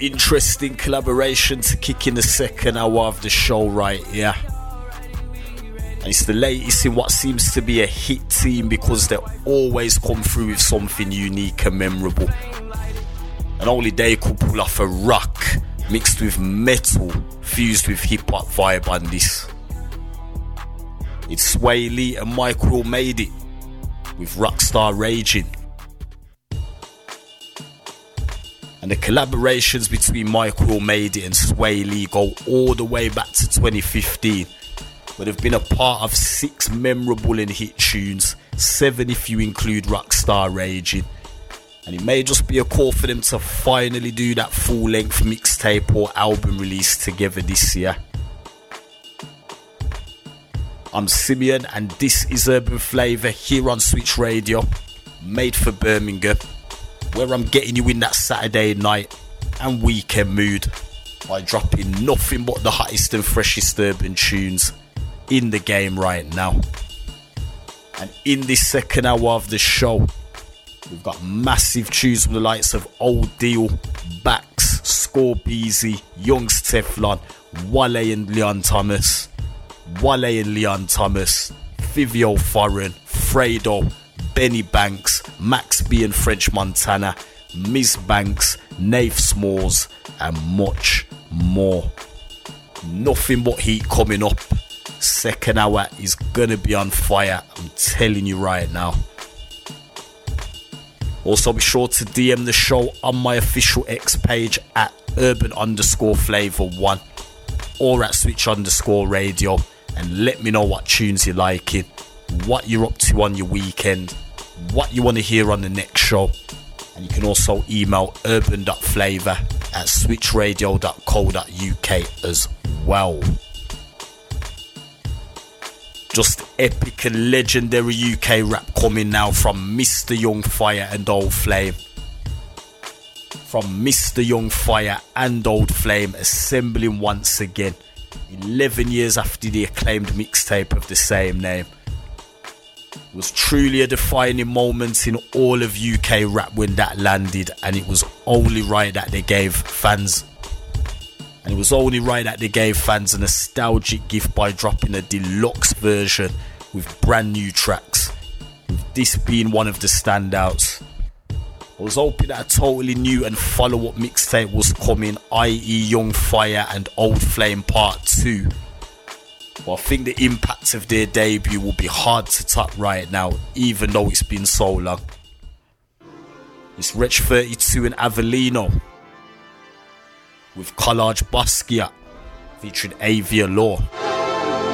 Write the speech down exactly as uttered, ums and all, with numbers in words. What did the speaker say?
Interesting collaboration to kick in the second hour of the show right here. And it's the latest in what seems to be a hit team because they always come through with something unique and memorable. And only they could pull off a rock mixed with metal fused with hip hop vibe on this. It's Sway Lee and Mike Will made it with Rockstar Raging. And the collaborations between Mike Will made it and Sway Lee go all the way back to twenty fifteen, where they've been a part of six memorable and hit tunes, seven if you include Rockstar Raging. And it may just be a call for them to finally do that full length mixtape or album release together this year. I'm Simeon and this is Urban Flavour here on Switch Radio, made for Birmingham, where I'm getting you in that Saturday night and weekend mood by dropping nothing but the hottest and freshest urban tunes in the game right now. And in this second hour of the show, we've got massive tunes from the likes of Old Deal, Bax, Scorbeezy, Young's Teflon, Wale and Leon Thomas, Wale and Leon Thomas, Fivio Foreign, Fredo, Benny Banks, Max B and French Montana, Miz Banks, Nath Smalls, and much more. Nothing but heat coming up. Second hour is gonna be on fire, I'm telling you right now. Also be sure to D M the show on my official X page at urban underscore flavor one or at switch underscore radio and let me know what tunes you're liking, what you're up to on your weekend, what you want to hear on the next show. And you can also email urban dot flavour at switch radio dot co dot uk as well. Just epic and legendary U K rap coming now from Mister Young Fire and Old Flame. From Mister Young Fire and Old Flame assembling once again, eleven years after the acclaimed mixtape of the same name. It was truly a defining moment in all of U K rap when that landed, and it was only right that they gave fans And it was only right that they gave fans a nostalgic gift by dropping a deluxe version with brand new tracks, with this being one of the standouts. I was hoping that a totally new and follow-up mixtape was coming, that is. Young Fire and Old Flame Part two. But I think the impact of their debut will be hard to top right now, even though it's been so long. It's Wretch thirty-two and Avellino with Collage Basquiat featuring Avia Law.